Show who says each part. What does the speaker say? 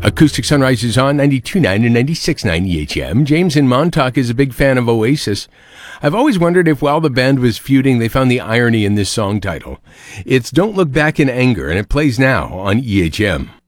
Speaker 1: Acoustic Sunrise is on 92.9 and 96.9 EHM. James in Montauk is a big fan of Oasis. I've always wondered if while the band was feuding, they found the irony in this song title. It's Don't Look Back in Anger, and it plays now on EHM.